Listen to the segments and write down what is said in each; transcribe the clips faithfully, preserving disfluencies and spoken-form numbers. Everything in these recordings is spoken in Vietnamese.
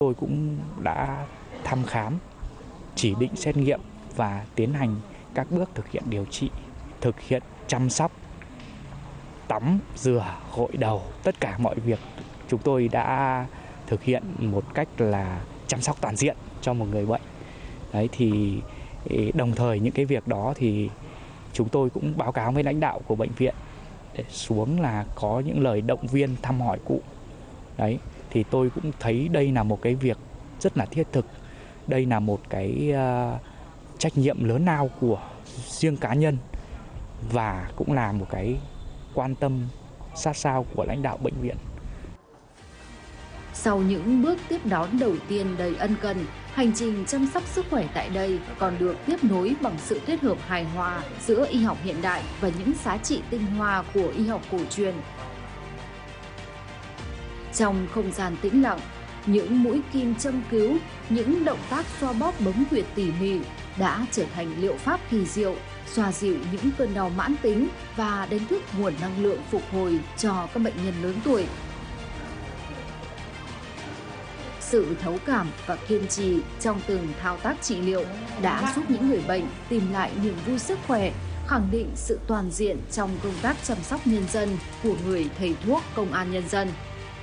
Tôi cũng đã thăm khám, chỉ định xét nghiệm và tiến hành các bước thực hiện điều trị, thực hiện chăm sóc, tắm, rửa, gội đầu, tất cả mọi việc chúng tôi đã thực hiện một cách là chăm sóc toàn diện cho một người bệnh. Đấy thì đồng thời những cái việc đó thì chúng tôi cũng báo cáo với lãnh đạo của bệnh viện để xuống là có những lời động viên thăm hỏi cụ. Đấy thì tôi cũng thấy đây là một cái việc rất là thiết thực. Đây là một cái uh, trách nhiệm lớn lao của riêng cá nhân và cũng là một cái quan tâm sát sao của lãnh đạo bệnh viện. Sau những bước tiếp đón đầu tiên đầy ân cần, hành trình chăm sóc sức khỏe tại đây còn được tiếp nối bằng sự kết hợp hài hòa giữa y học hiện đại và những giá trị tinh hoa của y học cổ truyền. Trong không gian tĩnh lặng, những mũi kim châm cứu, những động tác xoa bóp bấm huyệt tỉ mỉ đã trở thành liệu pháp kỳ diệu, xoa dịu những cơn đau mãn tính và đánh thức nguồn năng lượng phục hồi cho các bệnh nhân lớn tuổi. Sự thấu cảm và kiên trì trong từng thao tác trị liệu đã giúp những người bệnh tìm lại niềm vui sức khỏe, khẳng định sự toàn diện trong công tác chăm sóc nhân dân của người thầy thuốc công an nhân dân.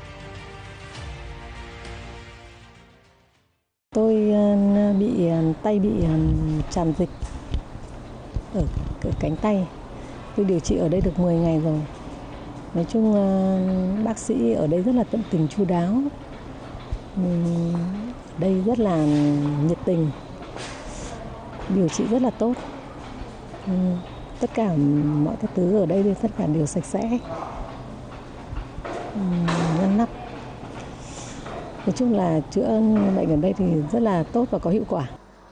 Tôi bị tay bị tràn dịch ở cánh tay. Tôi điều trị ở đây được mười ngày rồi. Nói chung bác sĩ ở đây rất là tận tình chu đáo. Đây rất là nhiệt tình, điều trị rất là tốt. Tất cả mọi các thứ ở đây tất cả đều sạch sẽ, ngăn nắp. Nói chung là chữa bệnh ở đây thì rất là tốt và có hiệu quả.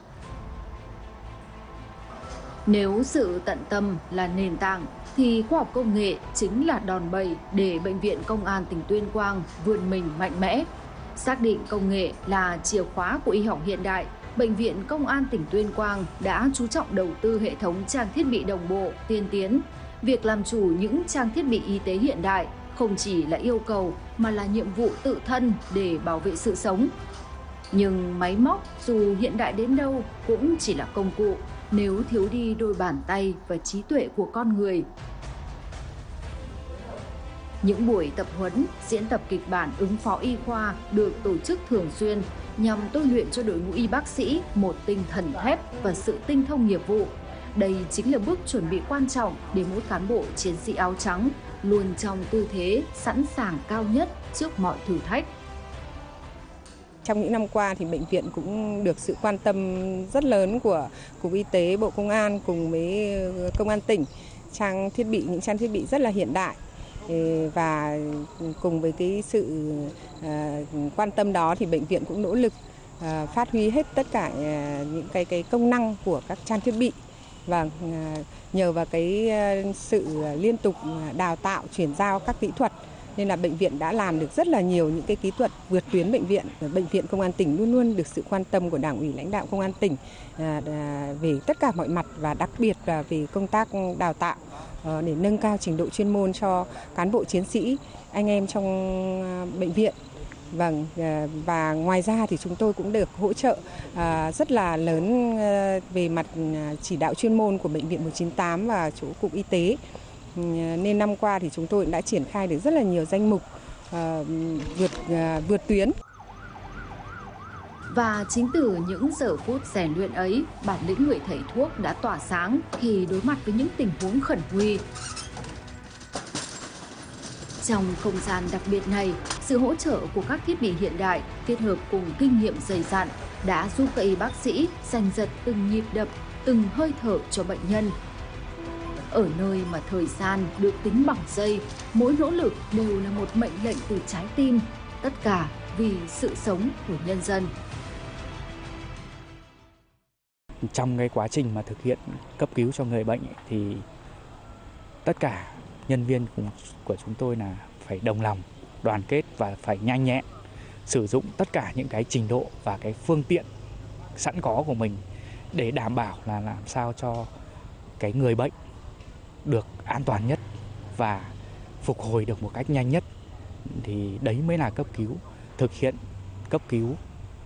Nếu sự tận tâm là nền tảng, thì khoa học công nghệ chính là đòn bẩy để Bệnh viện Công an tỉnh Tuyên Quang vươn mình mạnh mẽ. Xác định công nghệ là chìa khóa của y học hiện đại, Bệnh viện Công an tỉnh Tuyên Quang đã chú trọng đầu tư hệ thống trang thiết bị đồng bộ, tiên tiến. Việc làm chủ những trang thiết bị y tế hiện đại không chỉ là yêu cầu mà là nhiệm vụ tự thân để bảo vệ sự sống. Nhưng máy móc dù hiện đại đến đâu cũng chỉ là công cụ nếu thiếu đi đôi bàn tay và trí tuệ của con người. Những buổi tập huấn, diễn tập kịch bản ứng phó y khoa được tổ chức thường xuyên nhằm tôi luyện cho đội ngũ y bác sĩ một tinh thần thép và sự tinh thông nghiệp vụ. Đây chính là bước chuẩn bị quan trọng để mỗi cán bộ chiến sĩ áo trắng luôn trong tư thế sẵn sàng cao nhất trước mọi thử thách. Trong những năm qua thì bệnh viện cũng được sự quan tâm rất lớn của Cục Y tế Bộ Công an cùng với Công an tỉnh, trang thiết bị những trang thiết bị rất là hiện đại. Và cùng với cái sự quan tâm đó thì bệnh viện cũng nỗ lực phát huy hết tất cả những cái cái công năng của các trang thiết bị, và nhờ vào cái sự liên tục đào tạo chuyển giao các kỹ thuật nên là bệnh viện đã làm được rất là nhiều những cái kỹ thuật vượt tuyến bệnh viện. Bệnh viện Công an tỉnh luôn luôn được sự quan tâm của Đảng ủy lãnh đạo Công an tỉnh về tất cả mọi mặt, và đặc biệt là về công tác đào tạo để nâng cao trình độ chuyên môn cho cán bộ chiến sĩ, anh em trong bệnh viện. Vâng, và ngoài ra thì chúng tôi cũng được hỗ trợ rất là lớn về mặt chỉ đạo chuyên môn của Bệnh viện một chín tám và chỗ Cục Y tế. Nên năm qua thì chúng tôi đã triển khai được rất là nhiều danh mục vượt vượt tuyến. Và chính từ những giờ phút rèn luyện ấy, bản lĩnh người thầy thuốc đã tỏa sáng khi đối mặt với những tình huống khẩn nguy. Trong không gian đặc biệt này, sự hỗ trợ của các thiết bị hiện đại kết hợp cùng kinh nghiệm dày dặn đã giúp các y bác sĩ giành giật từng nhịp đập, từng hơi thở cho bệnh nhân. Ở nơi mà thời gian được tính bằng giây, mỗi nỗ lực đều là một mệnh lệnh từ trái tim, tất cả vì sự sống của nhân dân. Trong cái quá trình mà thực hiện cấp cứu cho người bệnh thì tất cả nhân viên của chúng tôi là phải đồng lòng, đoàn kết và phải nhanh nhẹn, sử dụng tất cả những cái trình độ và cái phương tiện sẵn có của mình để đảm bảo là làm sao cho cái người bệnh được an toàn nhất và phục hồi được một cách nhanh nhất. Thì đấy mới là cấp cứu, thực hiện cấp cứu